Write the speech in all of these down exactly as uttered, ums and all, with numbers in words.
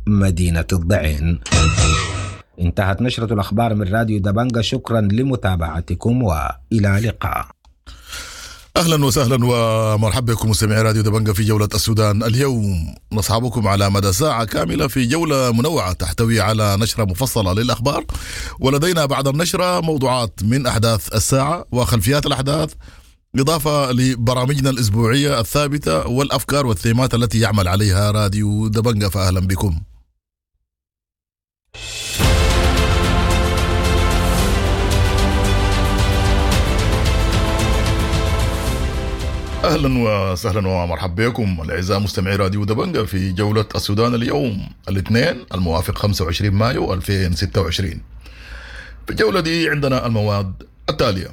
مدينة الضعين. انتهت نشرة الأخبار من راديو دبنجة، شكرا لمتابعتكم وإلى اللقاء. أهلا وسهلا ومرحبا بكم مستمعي راديو دبنجة في جولة السودان. اليوم نصحبكم على مدى ساعة كاملة في جولة منوعة تحتوي على نشرة مفصلة للأخبار، ولدينا بعد النشرة موضوعات من أحداث الساعة وخلفيات الأحداث، إضافة لبرامجنا الأسبوعية الثابتة والأفكار والثيمات التي يعمل عليها راديو دبنجة. فأهلا بكم. أهلا وسهلا ومرحبا بكم الأعزاء مستمعي راديو دبنجة في جولة السودان اليوم الاثنين الموافق خمسة وعشرين مايو ألفين وستة وعشرين. في الجولة دي عندنا المواد التالية: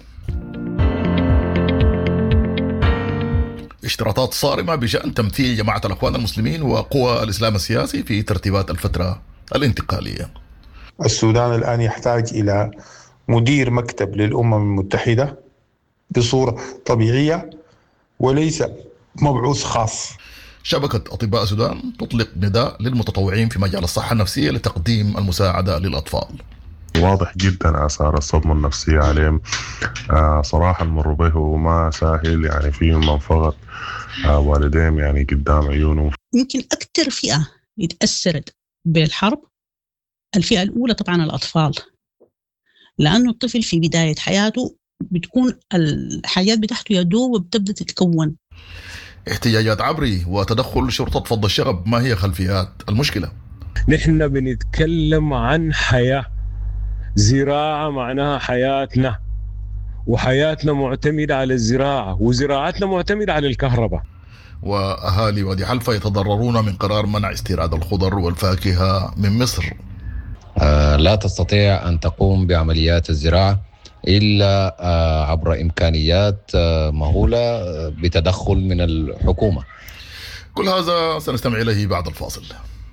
اشتراطات صارمة بشأن تمثيل جماعة الأخوان المسلمين وقوى الإسلام السياسي في ترتيبات الفترة الانتقالية. السودان الآن يحتاج إلى مدير مكتب للأمم المتحدة بصورة طبيعية وليس مبعوث خاص. شبكة أطباء السودان تطلق نداء للمتطوعين في مجال الصحة النفسية لتقديم المساعدة للأطفال. واضح جدا آثار الصدمة النفسية عليهم. آه صراحة المر به وما سهل، يعني فيهم من فقط آه والديهم يعني قدام عيونهم. يمكن أكثر فئة يتأثرت بالحرب الفئة الأولى طبعا الأطفال، لأنه الطفل في بداية حياته بتكون الحياة بتاعته يدوب وبتبدأ تتكون. احتجاجات عبري وتدخل شرطة فض الشغب، ما هي خلفيات المشكلة؟ نحن بنتكلم عن حياة، زراعة معناها حياتنا، وحياتنا معتمدة على الزراعة، وزراعتنا معتمدة على الكهرباء. وأهالي وادي حلفة يتضررون من قرار منع استيراد الخضر والفاكهة من مصر. آه لا تستطيع أن تقوم بعمليات الزراعة إلا آه عبر إمكانيات آه مهولة آه بتدخل من الحكومة. كل هذا سنستمع إليه بعد الفاصل.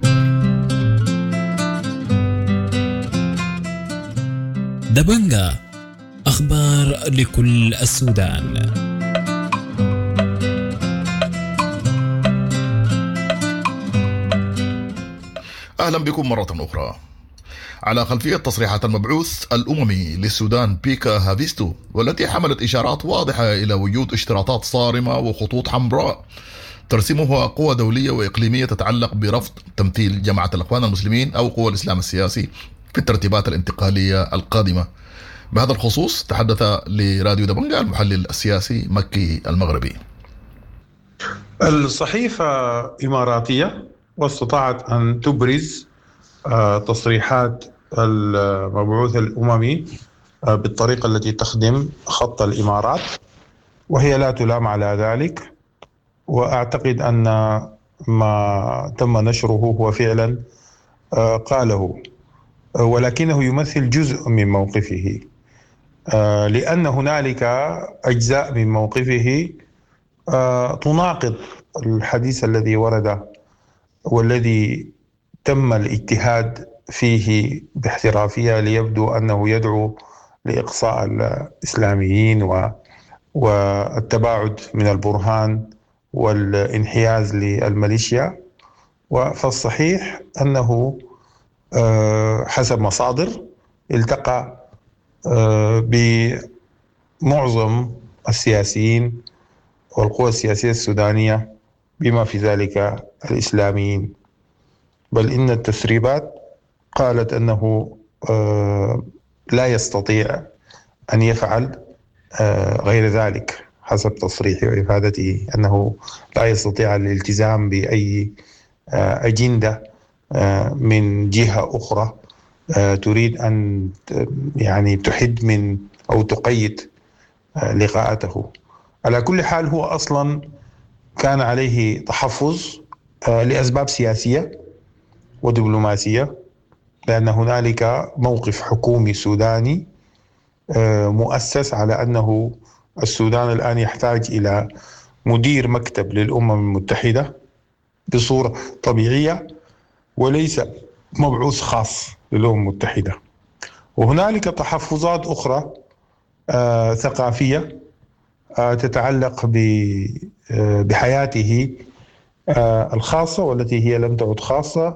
دبنجة، أخبار لكل السودان. أهلا بكم مرة أخرى. على خلفية تصريحات المبعوث الأممي للسودان بيكا هافيستو، والتي حملت إشارات واضحة إلى وجود اشتراطات صارمة وخطوط حمراء ترسمها قوى دولية وإقليمية تتعلق برفض تمثيل جماعة الأخوان المسلمين أو قوى الإسلام السياسي في الترتيبات الانتقالية القادمة. بهذا الخصوص تحدث لراديو دبنجة المحلل السياسي مكي المغربي. الصحيفة إماراتية واستطاعت أن تبرز تصريحات المبعوث الأممي بالطريقة التي تخدم خط الإمارات، وهي لا تلام على ذلك. وأعتقد أن ما تم نشره هو فعلا قاله، ولكنه يمثل جزء من موقفه، لأن هنالك أجزاء من موقفه تناقض الحديث الذي ورد والذي تم الاجتهاد فيه باحترافية ليبدو أنه يدعو لإقصاء الإسلاميين والتباعد من البرهان والانحياز للميليشيا. فالصحيح أنه حسب مصادر التقى بمعظم السياسيين والقوى السياسية السودانية بما في ذلك الإسلاميين، بل إن التسريبات قالت أنه لا يستطيع أن يفعل غير ذلك حسب تصريحه وإفادته، أنه لا يستطيع الالتزام بأي أجندة من جهة أخرى تريد أن يعني تحد من أو تقيد لقاءاته. على كل حال هو أصلا كان عليه تحفظ لأسباب سياسية ودبلوماسية، لأن هنالك موقف حكومي سوداني مؤسس على أنه السودان الآن يحتاج إلى مدير مكتب للأمم المتحدة بصورة طبيعية وليس مبعوث خاص للأمم المتحدة. وهنالك تحفظات أخرى آه ثقافية آه تتعلق بحياته آه الخاصة، والتي هي لم تعد خاصة